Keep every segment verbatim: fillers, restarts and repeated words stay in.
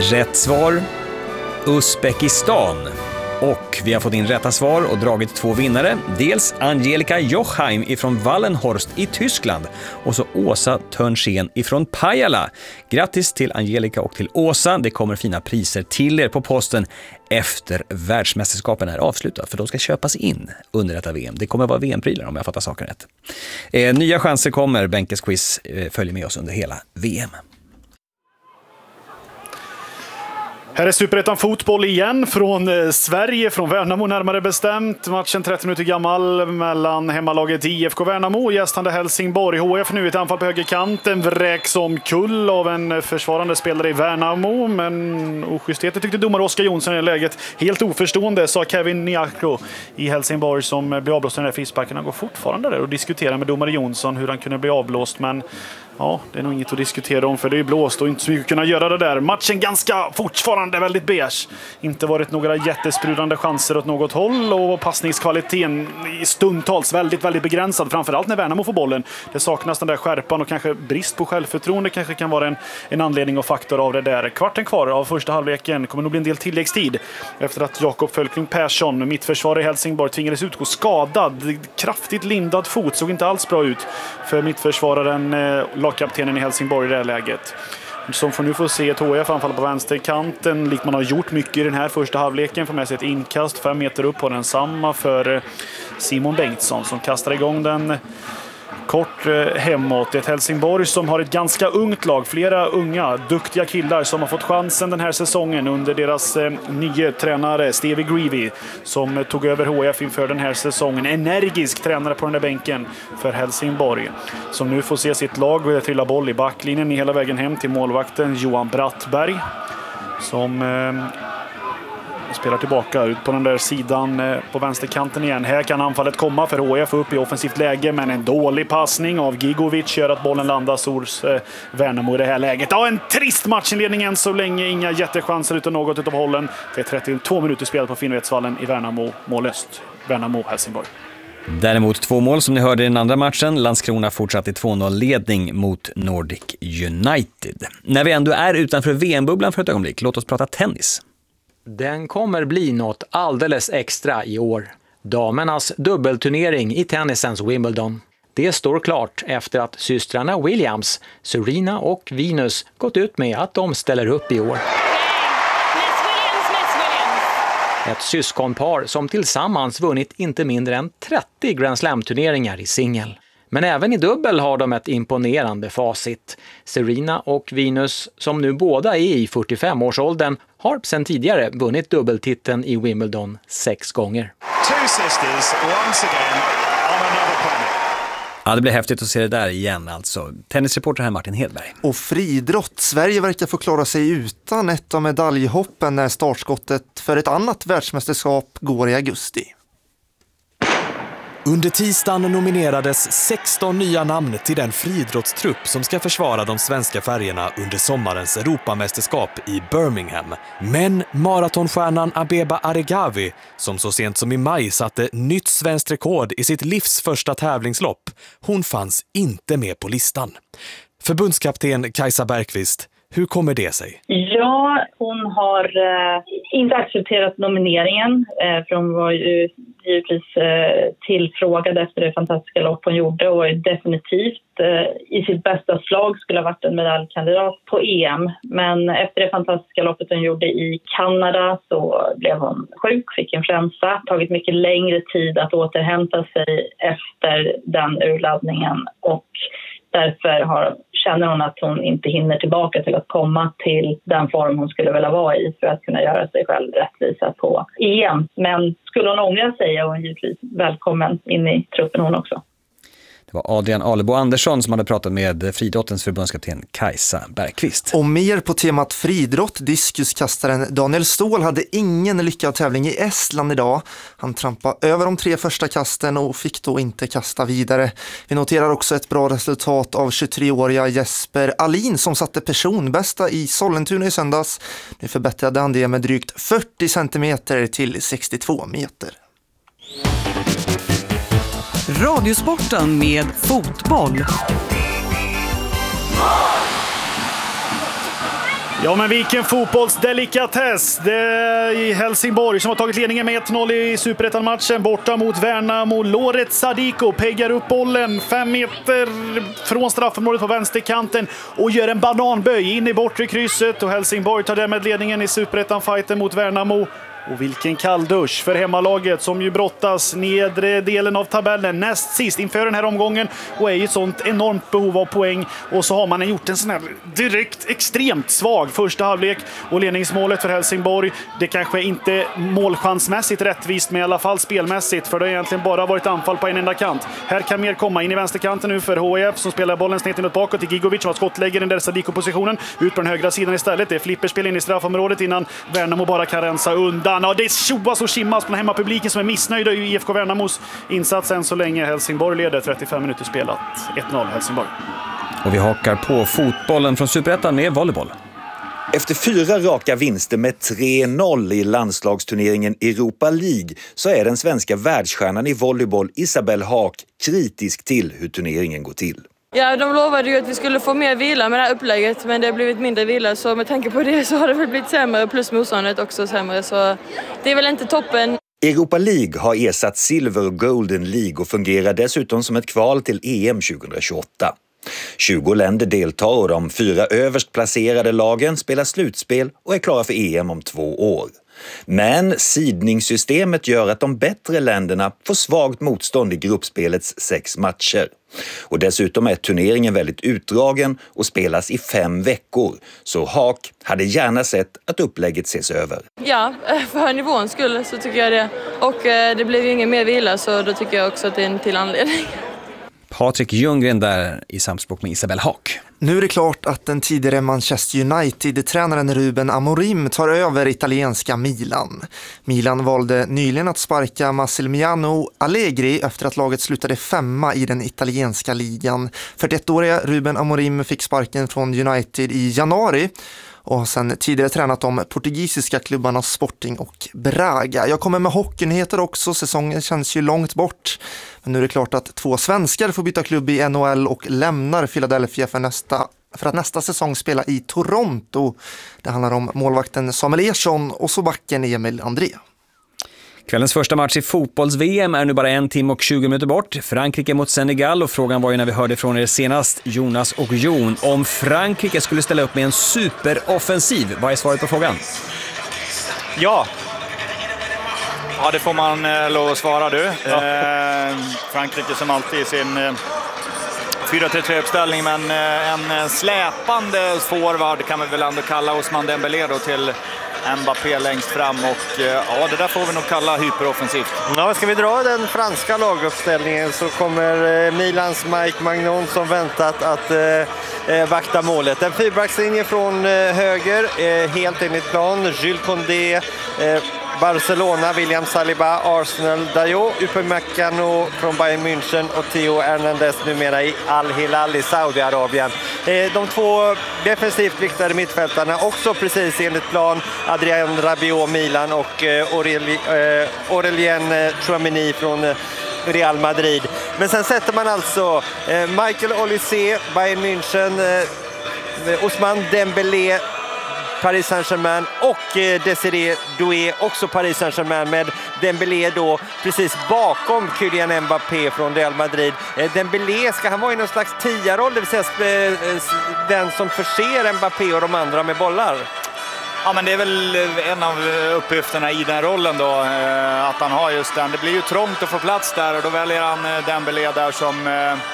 Rätt svar, Uzbekistan. Och vi har fått in rätta svar och dragit två vinnare. Dels Angelica Jochheim ifrån Wallenhorst i Tyskland och så Åsa Törnsén ifrån Pajala. Grattis till Angelica och till Åsa. Det kommer fina priser till er på posten efter världsmästerskapen är avslutat, för de ska köpas in under detta V M. Det kommer vara V M-prylar om jag fattar saken rätt. Eh, nya chanser kommer. Benkes quiz eh, följer med oss under hela V M. Här är Superettan fotboll igen från eh, Sverige, från Värnamo närmare bestämt. Matchen trettio minuter gammal mellan hemmalaget I F K Värnamo och gästande Helsingborg. H F nu ett anfall på högerkanten, vräks omkull av en försvarande spelare i Värnamo. Men oschystheten tyckte domare Oskar Jonsson i läget. Helt oförstående, sa Kevin Niakko i Helsingborg som blev avblåst i den här frisparken. Han går fortfarande där och diskuterar med domare Jonsson hur han kunde bli avblåst, men ja, det är nog inget att diskutera om, för det är blåst och inte så mycket att kunna göra det där. Matchen ganska fortfarande väldigt beige. Inte varit några jättesprudande chanser åt något håll och passningskvaliteten i stundtals väldigt, väldigt begränsad. Framförallt när Värnamo får bollen. Det saknas den där skärpan och kanske brist på självförtroende kanske kan vara en, en anledning och faktor av det där. Kvarten kvar av första halvleken kommer nog bli en del tilläggstid efter att Jakob Fölkling Persson, mittförsvarare i Helsingborg, tvingades utgå skadad. Kraftigt lindad fot, såg inte alls bra ut för mittförsvararen, eh, lagkaptenen i Helsingborg i det här läget. Som får nu få se ett H F anfalla på vänsterkanten, likt man har gjort mycket i den här första halvleken. Får med sig ett inkast fem meter upp på den samma för Simon Bengtsson som kastar igång den kort hemåt. Ett Helsingborg som har ett ganska ungt lag. Flera unga, duktiga killar som har fått chansen den här säsongen under deras eh, nya tränare Stevie Greavy som eh, tog över H F inför den här säsongen. Energisk tränare på den där bänken för Helsingborg. Som nu får se sitt lag trilla boll i backlinjen hela vägen hem till målvakten Johan Brattberg. Som Eh, spelar tillbaka ut på den där sidan på vänsterkanten igen. Här kan anfallet komma för H F upp i offensivt läge, men en dålig passning av Gigovic gör att bollen landas hos eh, Värnamo i det här läget. Ja, en trist matchinledning än så länge. Inga jättechanser utan något utav hållen. Det är trettiotvå minuter spel på Finnvedsvallen i Värnamo, målöst. Värnamo, Helsingborg. Däremot två mål som ni hörde i den andra matchen. Landskrona fortsatte i två noll-ledning mot Nordic United. När vi ändå är utanför V M-bubblan för ett ögonblick, låt oss prata tennis. Den kommer bli något alldeles extra i år. Damernas dubbelturnering i tennisens Wimbledon. Det står klart efter att systrarna Williams, Serena och Venus gått ut med att de ställer upp i år. Ett syskonpar som tillsammans vunnit inte mindre än trettio Grand Slam-turneringar i singel. Men även i dubbel har de ett imponerande facit. Serena och Venus, som nu båda är i fyrtiofem-årsåldern, har sedan tidigare vunnit dubbeltiteln i Wimbledon sex gånger. Two sisters once again on another planet. Ja, det blir häftigt att se det där igen alltså. Tennisreporter här Martin Hedberg. Och friidrott. Sverige verkar få klara sig utan ett av medaljhoppen när startskottet för ett annat världsmästerskap går i augusti. Under tisdagen nominerades sexton nya namn till den friidrottstrupp som ska försvara de svenska färgerna under sommarens Europamästerskap i Birmingham. Men maratonstjärnan Abeba Aregawi, som så sent som i maj satte nytt svenskt rekord i sitt livs första tävlingslopp, hon fanns inte med på listan. Förbundskapten Kajsa Bergqvist, hur kommer det sig? Ja, hon har eh, inte accepterat nomineringen. Eh, för hon var ju givetvis eh, tillfrågad efter det fantastiska lopp hon gjorde och definitivt eh, i sitt bästa slag skulle ha varit en medaljkandidat på E M. Men efter det fantastiska loppet hon gjorde i Kanada så blev hon sjuk, fick influensa. Tagit mycket längre tid att återhämta sig efter den urladdningen och därför har, känner hon att hon inte hinner tillbaka till att komma till den form hon skulle vilja vara i för att kunna göra sig själv rättvisa på E M. Men skulle hon ångra sig är hon givetvis välkommen in i truppen hon också. Det var Adrian Alebo Andersson som hade pratat med friidrottens förbundskapten Kajsa Bergqvist. Och mer på temat friidrott, diskuskastaren Daniel Ståhl hade ingen lyckad tävling i Estland idag. Han trampade över de tre första kasten och fick då inte kasta vidare. Vi noterar också ett bra resultat av tjugotre-åriga Jesper Alin som satte personbästa i Sollentuna i söndags. Nu förbättrade han det med drygt fyrtio centimeter till sextiotvå meter. Radiosporten med fotboll. Ja, men vilken fotbollsdelikatess. Det är i Helsingborg som har tagit ledningen med ett noll i Superettan-matchen borta mot Värnamo. Loret Sadiko peggar upp bollen fem meter från straffområdet på vänsterkanten och gör en bananböj in i bortre krysset. Och Helsingborg tar därmed ledningen i Superettan-fighten mot Värnamo. Och vilken kalldusch för hemmalaget som ju brottas nedre delen av tabellen näst sist inför den här omgången och är i ett sånt enormt behov av poäng. Och så har man gjort en sån här direkt extremt svag första halvlek och ledningsmålet för Helsingborg, det kanske inte målchansmässigt rättvist men i alla fall spelmässigt, för det har egentligen bara varit anfall på en enda kant. Här kan mer komma in i vänsterkanten nu för H I F som spelar bollen snett inåt bakåt till Gigovic som har skottlägger den där Sadiko-positionen ut på den högra sidan istället. Det är flipperspel in i straffområdet innan Värnamo bara kan rensa undan. Ja, det tjoas och skimmas från hemmapubliken som är missnöjda i I F K Värnamos insats än så länge. Helsingborg leder trettiofem minuter spelat. ett noll Helsingborg. Och vi hakar på fotbollen från Superettan med volleyboll. Efter fyra raka vinster med tre noll i landslagsturneringen Europa League så är den svenska världsstjärnan i volleyboll Isabelle Haak kritisk till hur turneringen går till. Ja, de lovade ju att vi skulle få mer vila med det här upplägget, men det har blivit mindre vila, så med tanke på det så har det väl blivit sämre, plus motståndet också sämre, så det är väl inte toppen. Europa League har ersatt Silver och Golden League och fungerar dessutom som ett kval till E M tjugohundratjugoåtta. tjugo länder deltar och de fyra överst placerade lagen spelar slutspel och är klara för E M om två år. Men sidningssystemet gör att de bättre länderna får svagt motstånd i gruppspelets sex matcher. Och dessutom är turneringen väldigt utdragen och spelas i fem veckor. Så Haak hade gärna sett att upplägget ses över. Ja, för nivåns skull så tycker jag det. Och det blev ju ingen mer vila, så då tycker jag också att det är en till anledning. Patrik Ljunggren där i samspråk med Isabelle Haak. Nu är det klart att den tidigare Manchester United-tränaren Ruben Amorim tar över italienska Milan. Milan valde nyligen att sparka Massimiliano Allegri efter att laget slutade femma i den italienska ligan. fyrtioettåriga Ruben Amorim fick sparken från United i januari och har sedan tidigare tränat de portugisiska klubbarna Sporting och Braga. Jag kommer med hockeynyheter också, säsongen känns ju långt bort. Men nu är det klart att två svenskar får byta klubb i N H L och lämnar Philadelphia för, nästa, för att nästa säsong spela i Toronto. Det handlar om målvakten Samuel Ersson och så backen Emil André. Kvällens första match i fotbolls-V M är nu bara en timme och tjugo minuter bort. Frankrike mot Senegal, och frågan var ju när vi hörde från er senast, Jonas och Jon, om Frankrike skulle ställa upp med en superoffensiv. Vad är svaret på frågan? Ja. Ja, det får man eh, lov att svara du. Ja. Eh, Frankrike som alltid i sin eh, fyra tre tre-uppställning, men eh, en släpande forward kan vi väl ändå kalla Ousmane Dembélé då till Mbappé längst fram, och eh, ja, det där får vi nog kalla hyperoffensivt. Ja, ska vi dra den franska laguppställningen så kommer eh, Milans Mike Magnon som väntat att eh, vakta målet. En fyrbackslinje från eh, höger, eh, helt enligt plan. Jules Condé, eh, Barcelona, William Saliba, Arsenal, Dayo, Upamecano från Bayern München och Theo Hernandez numera i Al Hilal i Saudiarabien. Eh, de två defensivt viktade mittfältarna också precis enligt plan. Adrien Rabiot, Milan, och eh, Aurélien eh, Tchouameni från eh, Real Madrid. Men sen sätter man alltså eh, Michael Olise, Bayern München, eh, Ousmane Dembélé, Paris Saint-Germain, och eh, Desiré Doué, också Paris Saint-Germain, med Dembélé då precis bakom Kylian Mbappé från Real Madrid. Eh, Dembélé, ska han vara i någon slags tia-roll, det vill säga eh, den som förser Mbappé och de andra med bollar? Ja, men det är väl en av uppgifterna i den rollen då, att han har just den. Det blir ju trångt att få plats där, och då väljer han Dembélé där som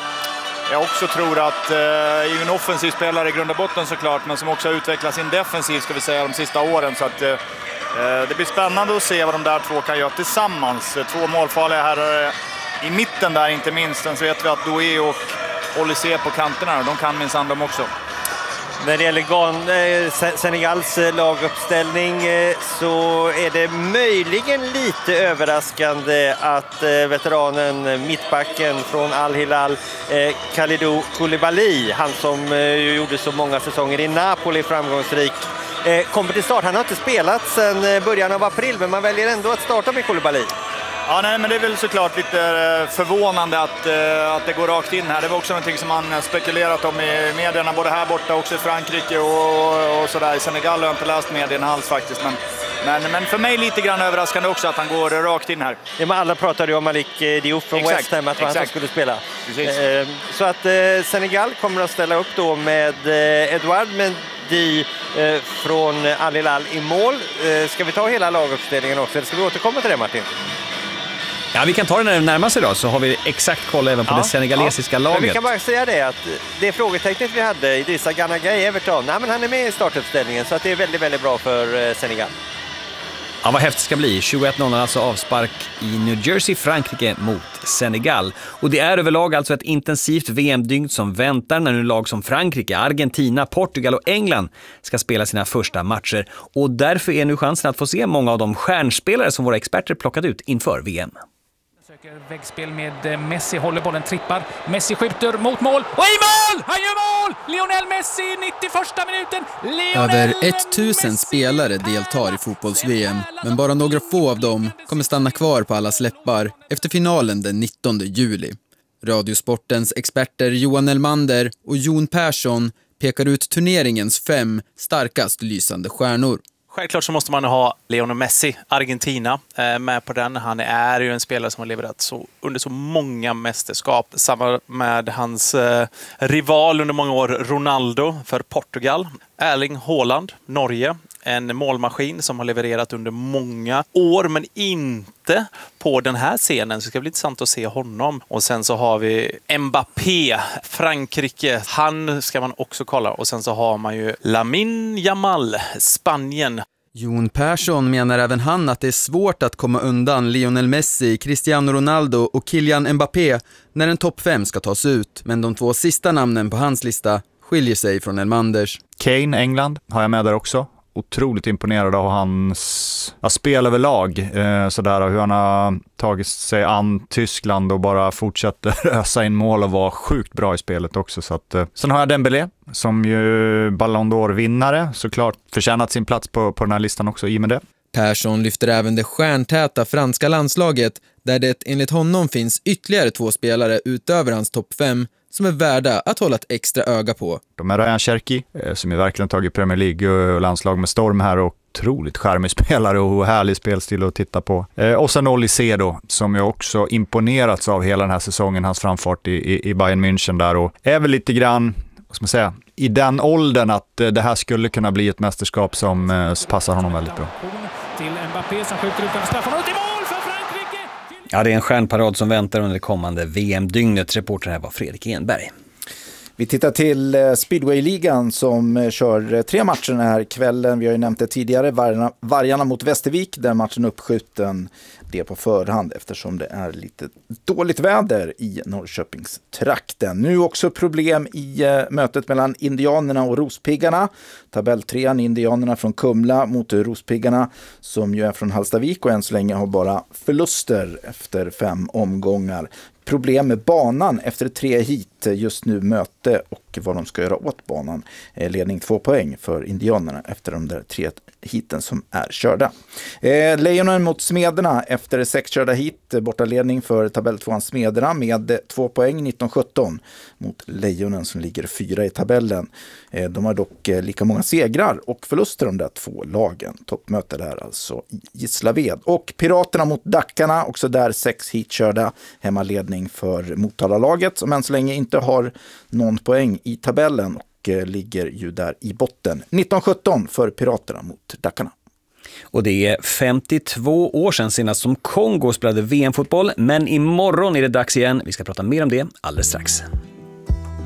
jag också tror att är en offensiv spelare i grund och botten såklart, men som också har utvecklat sin defensiv, ska vi säga, de sista åren. Så att det blir spännande att se vad de där två kan göra tillsammans. Två målfarliga här i mitten där inte minst. Sen så vet vi att Doué och Olise på kanterna, de kan minsann dem också. När det gäller Gan- Senegals laguppställning så är det möjligen lite överraskande att veteranen mittbacken från Al Hilal, Kalidou Koulibaly, han som gjorde så många säsonger i Napoli framgångsrik, kommer till start. Han har inte spelat sedan början av april, men man väljer ändå att starta med Koulibaly. Ja, nej, men det är väl såklart lite förvånande att, att det går rakt in här. Det var också någonting som man spekulerat om i medierna, både här borta och också i Frankrike och, och och sådär. Senegal har inte läst medierna alls faktiskt, men, men, men för mig lite grann överraskande också att han går rakt in här. Ja, men alla pratade ju om Malik Diop från Exakt, West Ham, att han exakt. skulle spela. Precis. Eh, så att eh, Senegal kommer att ställa upp då med eh, Edouard Mendy eh, från Al Hilal i mål. Eh, ska vi ta hela laguppställningen också, eller ska vi återkomma till det, Martin? Ja, vi kan ta det när det närmar sig då, så har vi exakt koll även på Ja, det senegalesiska ja. laget. Men vi kan bara säga det, att det frågetecknet vi hade, Idrissa Gana Gueye i Everton, nej, men han är med i startuppställningen, så att det är väldigt, väldigt bra för Senegal. Ja, vad häftigt ska bli. tjugoett noll alltså avspark i New Jersey, Frankrike mot Senegal. Och det är överlag alltså ett intensivt V M-dygn som väntar när nu lag som Frankrike, Argentina, Portugal och England ska spela sina första matcher. Och därför är nu chansen att få se många av de stjärnspelare som våra experter plockat ut inför V M. Söker väggspel med Messi, håller bollen, trippar. Messi skjuter mot mål. Och i mål! Han gör mål! Lionel Messi, nittioförsta minuten. Lionel Över tusen spelare deltar i fotbolls-V M, men bara några få av dem kommer stanna kvar på allas läppar efter finalen den nittonde juli. Radiosportens experter Johan Elmander och Jon Persson pekar ut turneringens fem starkast lysande stjärnor. Självklart så måste man ha Lionel Messi, Argentina, med på den. Han är ju en spelare som har levererat så, under så många mästerskap. Samma med hans eh, rival under många år, Ronaldo för Portugal. Erling Haaland, Norge. En målmaskin som har levererat under många år, men inte på den här scenen. Så det ska bli intressant att se honom. Och sen så har vi Mbappé, Frankrike. Han ska man också kolla. Och sen så har man ju Lamine Yamal, Spanien. Jon Persson menar även han att det är svårt att komma undan Lionel Messi, Cristiano Ronaldo och Kylian Mbappé när en topp fem ska tas ut. Men de två sista namnen på hans lista skiljer sig från Elmanders. Kane, England, har jag med där också. Otroligt imponerad av hans ja, spel överlag. Eh, sådär, hur han har tagit sig an Tyskland och bara fortsätter ösa in mål och vara sjukt bra i spelet också. Så att, eh. Sen har jag Dembélé som ju Ballon d'Or-vinnare. Såklart förtjänat sin plats på, på den här listan också i med det. Persson lyfter även det stjärntäta franska landslaget där det enligt honom finns ytterligare två spelare utöver hans topp fem som är värda att hålla ett extra öga på. De är Ryan Cherki som ju verkligen tagit Premier League och landslag med storm här och otroligt charmig spelare och härlig spelstil att titta på. Och sen Olise då, som ju också imponerats av hela den här säsongen, hans framfart i, i, i Bayern München där och är väl lite grann, vad ska man säga, i den åldern att det här skulle kunna bli ett mästerskap som passar honom väldigt bra. Till Mbappé som skjuter utan straffen och till mål för Frankrike! Ja, det är en stjärnparad som väntar under det kommande V M-dygnet. Reporter här var Fredrik Enberg. Vi tittar till Speedway-ligan som kör tre matcher den här kvällen. Vi har ju nämnt det tidigare, Vargarna, Vargarna mot Västervik, där matchen uppskjuten det på förhand eftersom det är lite dåligt väder i Norrköpingstrakten. Nu också problem i mötet mellan Indianerna och Rospiggarna. Tabelltrean Indianerna från Kumla mot Rospiggarna som ju är från Hallstavik och än så länge har bara förluster efter fem omgångar. Problem med banan efter tre hit, just nu möte och vad de ska göra åt banan. Ledning två poäng för Indianerna efter de där tre hiten som är körda. Eh, Lejonen mot Smederna efter sex körda hit, bortaledning för tabelltvåan Smederna med två poäng, nitton sjutton mot Lejonen som ligger fyra i tabellen. Eh, de har dock eh, lika många segrar och förluster de där två lagen. Toppmöte där alltså i Gislaved. Och Piraterna mot Dackarna, också där sex hit körda, hemmaledning för Motala-laget som än så länge inte har någon poäng i tabellen och eh, ligger ju där i botten. nitton sjutton för Piraterna mot Dackarna. Och det är femtiotvå år sedan senast som Kongo spelade V M-fotboll, men imorgon är det dags igen. Vi ska prata mer om det alldeles strax.